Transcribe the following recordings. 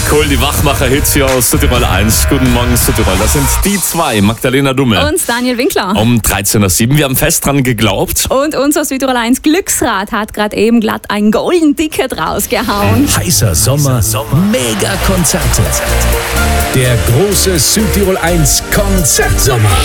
Cool, die Wachmacher-Hits hier aus Südtirol 1. Guten Morgen, Südtirol. Das sind die zwei, Magdalena Dummel und Daniel Winkler. Um 13.07 Uhr. Wir haben fest dran geglaubt. Und unser Südtirol 1 Glücksrad hat gerade eben glatt ein Golden Ticket rausgehauen. Heißer Sommer, Mega-Konzerte. Der große Südtirol 1 Konzertsommer.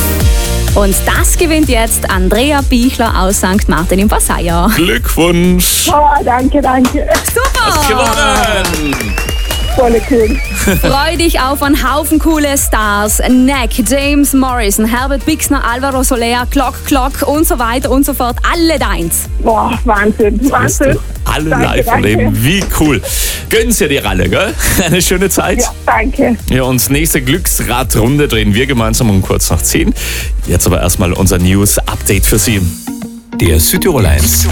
Und das gewinnt jetzt Andrea Bichler aus St. Martin im Passaier. Glückwunsch. Oh, danke. Super! Gewonnen! Voll cool. Freu dich auf einen Haufen coole Stars. Neck, James Morrison, Herbert Bixner, Alvaro Soler, Clock und so weiter und so fort. Alle deins. Boah, Wahnsinn. Alle Danke, live erleben. Wie cool. Gönn's dir die Ralle, gell? Eine schöne Zeit. Ja, danke. Ja, und nächste Glücksradrunde drehen wir gemeinsam um kurz nach 10. Jetzt aber erstmal unser News-Update für Sie. Der Südtirol 1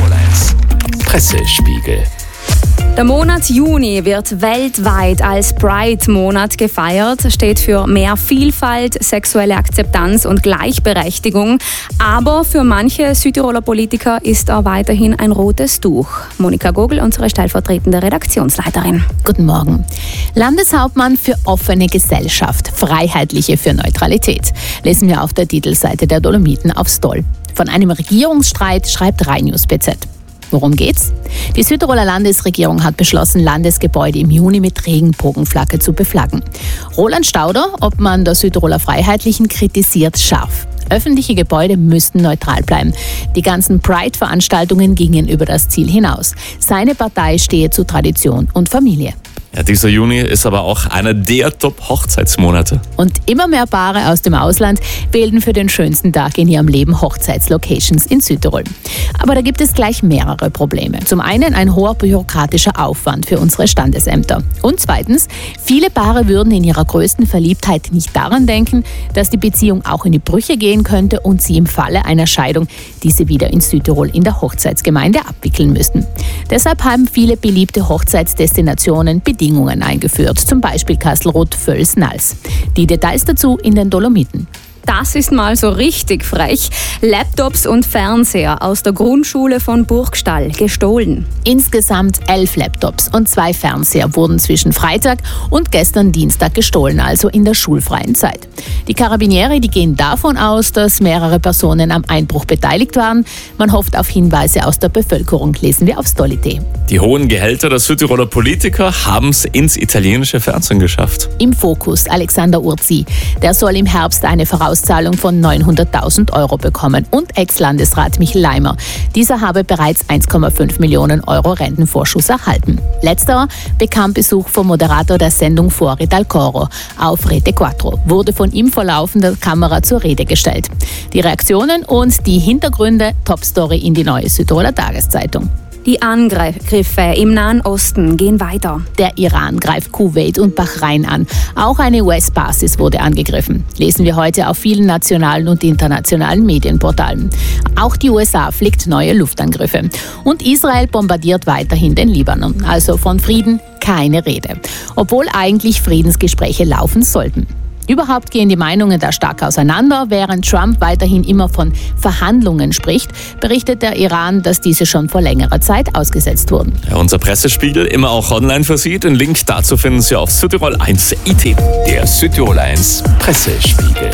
Pressespiegel. Der Monat Juni wird weltweit als Pride-Monat gefeiert, steht für mehr Vielfalt, sexuelle Akzeptanz und Gleichberechtigung. Aber für manche Südtiroler Politiker ist er weiterhin ein rotes Tuch. Monika Gogel, unsere stellvertretende Redaktionsleiterin. Guten Morgen. Landeshauptmann für offene Gesellschaft, Freiheitliche für Neutralität. Lesen wir auf der Titelseite der Dolomiten auf Stoll. Von einem Regierungsstreit schreibt Rhein-News BZ. Worum geht's? Die Südtiroler Landesregierung hat beschlossen, Landesgebäude im Juni mit Regenbogenflagge zu beflaggen. Roland Stauder, Obmann der Südtiroler Freiheitlichen, kritisiert scharf. Öffentliche Gebäude müssten neutral bleiben. Die ganzen Pride-Veranstaltungen gingen über das Ziel hinaus. Seine Partei stehe zu Tradition und Familie. Ja, dieser Juni ist aber auch einer der Top-Hochzeitsmonate. Und immer mehr Paare aus dem Ausland wählen für den schönsten Tag in ihrem Leben Hochzeitslocations in Südtirol. Aber da gibt es gleich mehrere Probleme. Zum einen ein hoher bürokratischer Aufwand für unsere Standesämter. Und zweitens, viele Paare würden in ihrer größten Verliebtheit nicht daran denken, dass die Beziehung auch in die Brüche gehen könnte und sie im Falle einer Scheidung diese wieder in Südtirol in der Hochzeitsgemeinde abwickeln müssten. Deshalb haben viele beliebte Hochzeitsdestinationen Bedingungen eingeführt, zum Beispiel Kastelruth, Völs, Nals. Die Details dazu in den Dolomiten. Das ist mal so richtig frech. Laptops und Fernseher aus der Grundschule von Burgstall gestohlen. Insgesamt 11 Laptops und 2 Fernseher wurden zwischen Freitag und gestern Dienstag gestohlen, also in der schulfreien Zeit. Die Karabiniere, die gehen davon aus, dass mehrere Personen am Einbruch beteiligt waren. Man hofft auf Hinweise aus der Bevölkerung, lesen wir auf Stolli.de. Die hohen Gehälter der Südtiroler Politiker haben es ins italienische Fernsehen geschafft. Im Fokus Alexander Urzi. Der soll im Herbst eine Vorauszahlung von 900.000 € bekommen. Und Ex-Landesrat Michel Leimer. Dieser habe bereits 1,5 Millionen € Rentenvorschuss erhalten. Letzterer bekam Besuch vom Moderator der Sendung Fuori dal Coro auf Rete Quattro, wurde von ihm vor laufender Kamera zur Rede gestellt. Die Reaktionen und die Hintergründe, Topstory in die neue Südtiroler Tageszeitung. Die Angriffe im Nahen Osten gehen weiter. Der Iran greift Kuwait und Bahrain an. Auch eine US-Basis wurde angegriffen. Lesen wir heute auf vielen nationalen und internationalen Medienportalen. Auch die USA fliegt neue Luftangriffe. Und Israel bombardiert weiterhin den Libanon. Also von Frieden keine Rede. Obwohl eigentlich Friedensgespräche laufen sollten. Überhaupt gehen die Meinungen da stark auseinander. Während Trump weiterhin immer von Verhandlungen spricht, berichtet der Iran, dass diese schon vor längerer Zeit ausgesetzt wurden. Ja, unser Pressespiegel immer auch online für Sie. Den Link dazu finden Sie auf Südtirol1.it. Der Südtirol 1 Pressespiegel.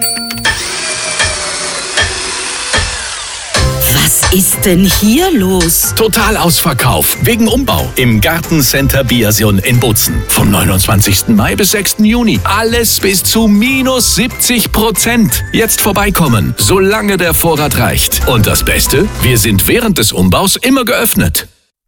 Was ist denn hier los? Totalausverkauf wegen Umbau im Gartencenter Biasion in Bozen. Vom 29. Mai bis 6. Juni. Alles bis zu minus 70%. Jetzt vorbeikommen, solange der Vorrat reicht. Und das Beste, wir sind während des Umbaus immer geöffnet.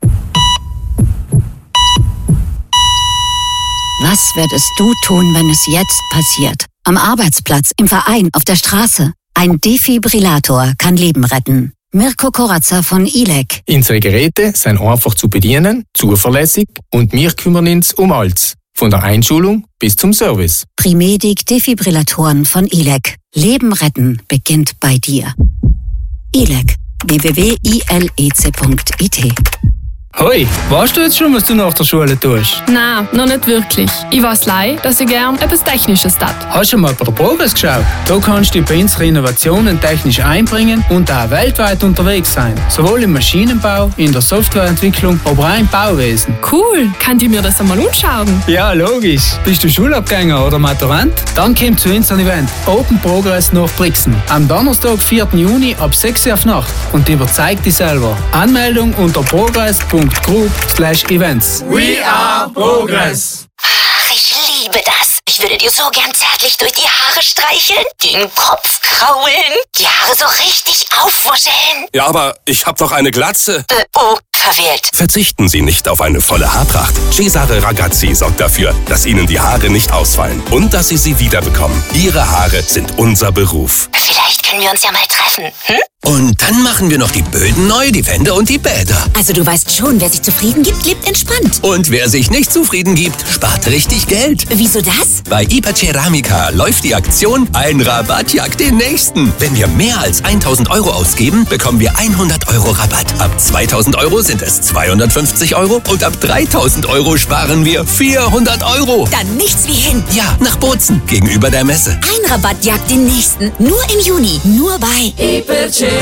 Was würdest du tun, wenn es jetzt passiert? Am Arbeitsplatz, im Verein, auf der Straße. Ein Defibrillator kann Leben retten. Mirko Koratzer von ILEC. Unsere Geräte sind einfach zu bedienen, zuverlässig und wir kümmern uns um alles. Von der Einschulung bis zum Service. Primedic Defibrillatoren von ILEC. Leben retten beginnt bei dir. ILEC. www.ilec.it Hoi, weißt du jetzt schon, was du nach der Schule tust? Nein, noch nicht wirklich. Ich weiß leider, dass ich gern etwas Technisches tat. Hast du mal bei der Progress geschaut? Da kannst du bei unseren Innovationen technisch einbringen und auch weltweit unterwegs sein. Sowohl im Maschinenbau, in der Softwareentwicklung, aber auch im Bauwesen. Cool, könnt ihr mir das einmal anschauen? Ja, logisch. Bist du Schulabgänger oder Maturant? Dann komm zu unserem Event Open Progress nach Brixen. Am Donnerstag, 4. Juni ab 6 Uhr auf Nacht. Und überzeug dich selber. Anmeldung unter progress.group/events. We are Progress. Ach, ich liebe das. Ich würde dir so gern zärtlich durch die Haare streicheln, den Kopf kraulen, die Haare so richtig aufwuscheln. Ja, aber ich hab doch eine Glatze. Oh, verwählt. Verzichten Sie nicht auf eine volle Haarpracht. Cesare Ragazzi sorgt dafür, dass Ihnen die Haare nicht ausfallen und dass Sie sie wiederbekommen. Ihre Haare sind unser Beruf. Vielleicht können wir uns ja mal treffen, hm? Und dann machen wir noch die Böden neu, die Wände und die Bäder. Also du weißt schon, wer sich zufrieden gibt, lebt entspannt. Und wer sich nicht zufrieden gibt, spart richtig Geld. Wieso das? Bei Iperceramica läuft die Aktion Ein Rabatt jagt den nächsten. Wenn wir mehr als 1.000 Euro ausgeben, bekommen wir 100 Euro Rabatt. Ab 2.000 Euro sind es 250 Euro und ab 3.000 Euro sparen wir 400 Euro. Dann nichts wie hin. Ja, nach Bozen, gegenüber der Messe. Ein Rabatt jagt den nächsten. Nur im Juni. Nur bei Iperceramica.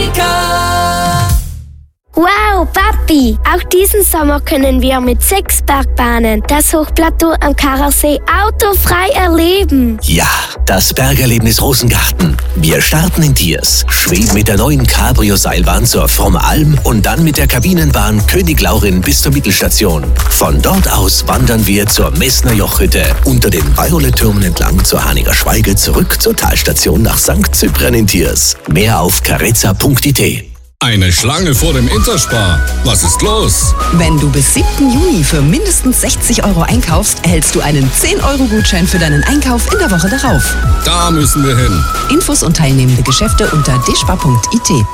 Wow, Papi! Auch diesen Sommer können wir mit 6 Bergbahnen das Hochplateau am Karasee autofrei erleben. Ja, das Bergerlebnis Rosengarten. Wir starten in Diers, schweben mit der neuen Cabrio-Seilbahn zur Fromme Alm und dann mit der Kabinenbahn König Laurin bis zur Mittelstation. Von dort aus wandern wir zur Messner Jochhütte, unter den Violet-Türmen entlang zur Haniger Schweige, zurück zur Talstation nach St. Cyprian in Diers. Mehr auf carezza.it. Eine Schlange vor dem Interspar. Was ist los? Wenn du bis 7. Juni für mindestens 60 Euro einkaufst, erhältst du einen 10-Euro-Gutschein für deinen Einkauf in der Woche darauf. Da müssen wir hin. Infos und teilnehmende Geschäfte unter despar.it.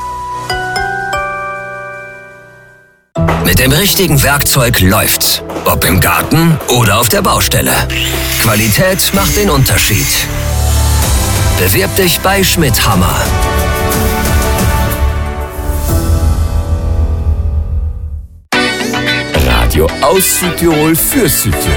Mit dem richtigen Werkzeug läuft's. Ob im Garten oder auf der Baustelle. Qualität macht den Unterschied. Bewirb dich bei Schmidt-Hammer. Radio aus Südtirol für Südtirol.